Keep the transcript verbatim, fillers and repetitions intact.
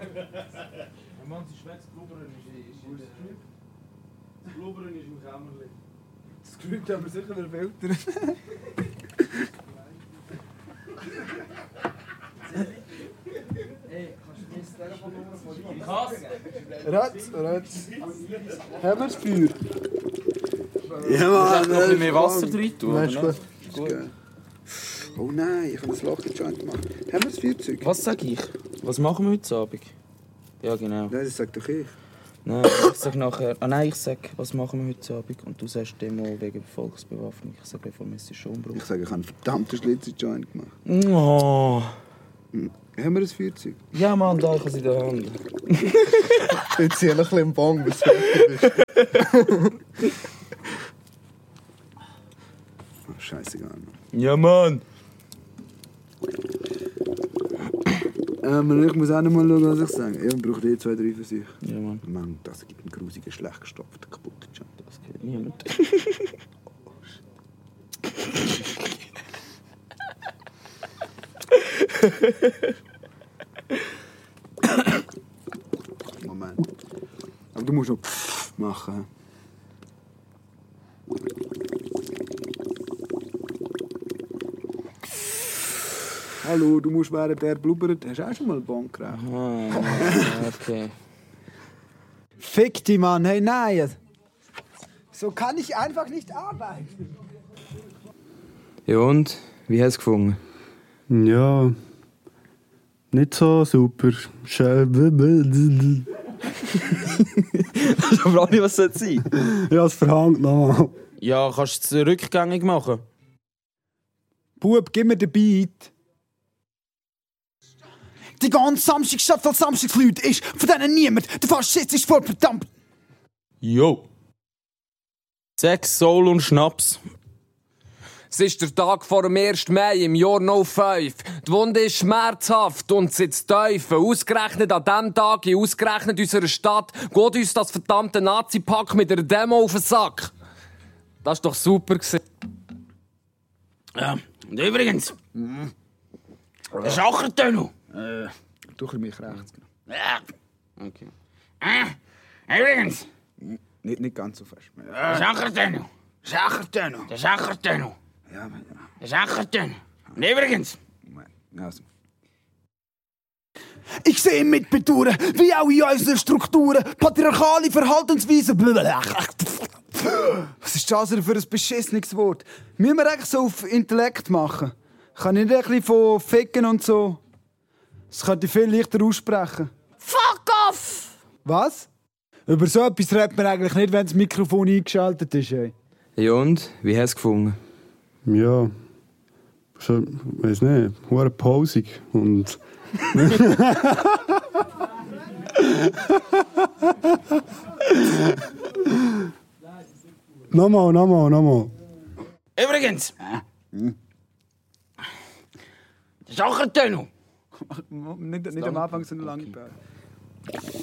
Mann, sie schmeckt, das Blubbern ist in der... Das Blubbern ist im Kämmerchen. Das Skript haben wir sicher wieder Filter. Hey, kannst du mir das Telefonnummer von dir? Ich hasse! Ratz, Ratz. Haben wir das Feuer? Ja, Mann, noch ein bisschen mehr Wasser drin tun, Nein, ist oder? gut. Oh nein, ich habe das Loch in Joint gemacht. Haben wir das Feuerzeug? Was sag ich? Was machen wir heute Abend? Ja, genau. Nein, das sagt doch ich. Nein, ich sag nachher... Ah nein, ich sag, was machen wir heute Abend? Und du sagst Demo wegen Volksbewaffnung. Ich sage einfach, es ist schon Umbruch. Ich sage, ich habe einen verdammten Schlitz in Joint gemacht. Oh. Hm. Haben wir das Feuerzeug? Ja, Mann, da, ich habe es in der Hand. Jetzt hier ein bisschen im Bong, bis du fertig bist. Oh, scheißegal, Mann. Ja, Mann! Ähm, ich muss auch noch mal schauen, was ich sage. Ich brauche eh zwei, drei für sich. Ja, Mann. Mann, das gibt einen grusigen, schlecht gestopften, kaputten Joint. Das geht niemand. Moment. Aber du musst noch machen. Hallo, du musst während der blubbert. Hast du auch schon mal einen Bon geraucht? Ah, okay. Fick die, Mann. Hey, nein. So kann ich einfach nicht arbeiten. Ja und? Wie hast du es gefunden? Ja, nicht so super. Schön. Ich frage nicht, was soll es sein? Ja, es verhangt nochmal. Ja, kannst du es rückgängig machen? Bub, gib mir den Beat. Die ganze Samstagstadt als Samstagsleute ist von denen niemand. Der Faschist ist voll verdammt. Jo. Sex, Soul und Schnaps. Es ist der Tag vor dem ersten Mai im Jahr null fünf. Die Wunde ist schmerzhaft und sitzt tief. Ausgerechnet an diesem Tag, in ausgerechnet unserer Stadt, geht uns das verdammte Nazi-Pack mit einer Demo auf den Sack. Das war doch super. Ja, und übrigens, der Schachertunnel. Äh, du mich rechts. Ja. Okay. Äh, übrigens, Nicht, nicht ganz so fest. der Schachertunnel. Schachertunnel. Der Schachertunnel. Ja, ja. Der Schachertunnel. Und übrigens, Also. Ich sehe mit Bedauern, wie auch in unseren Strukturen, patriarchale Verhaltensweisen. Was ist das denn für ein beschissenes Wort? Müssen wir eigentlich so auf Intellekt machen? Kann ich nicht ein bisschen von Ficken und so? Das könnte ich viel leichter aussprechen. fuck off! Was? Über so etwas redet man eigentlich nicht, wenn das Mikrofon eingeschaltet ist. Ey. Ja und? Wie hast du es gefunden? Ja, schon, weiß nicht, hure pausig und... nochmal, nochmal, nochmal. Übrigens, der Schachertunnel. Nicht, nicht am Anfang so eine lange Pause.